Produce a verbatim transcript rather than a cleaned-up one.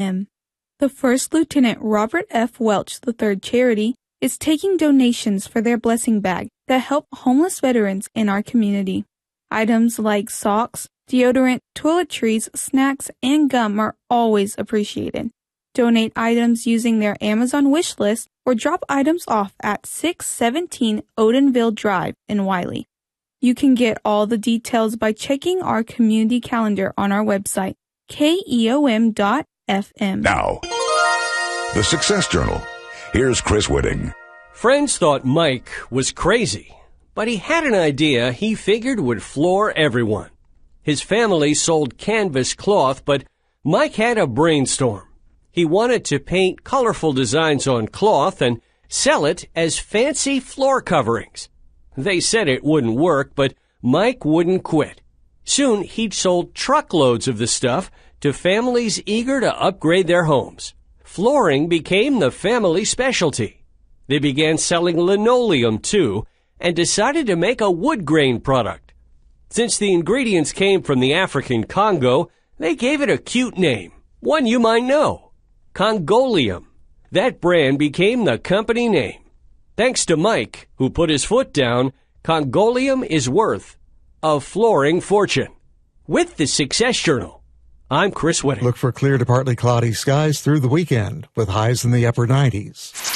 M. The First Lieutenant Robert F. Welch the third Charity is taking donations for their blessing bag that help homeless veterans in our community. Items like socks, deodorant, toiletries, snacks, and gum are always appreciated. Donate items using their Amazon wish list or drop items off at six seventeen Odenville Drive in Wiley. You can get all the details by checking our community calendar on our website, K E O M dot F M. Now, the Success Journal. Here's Chris Whitting. Friends thought Mike was crazy, but he had an idea he figured would floor everyone. His family sold canvas cloth, but Mike had a brainstorm. He wanted to paint colorful designs on cloth and sell it as fancy floor coverings. They said it wouldn't work, but Mike wouldn't quit. Soon he'd sold truckloads of the stuff to families eager to upgrade their homes. Flooring became the family specialty. They began selling linoleum too and decided to make a wood grain product. Since the ingredients came from the African Congo, they gave it a cute name, one you might know, Congolium. That brand became the company name. Thanks to Mike, who put his foot down, Congolium is worth a flooring fortune. With the Success Journal, I'm Chris Whitting. Look for clear to partly cloudy skies through the weekend with highs in the upper nineties.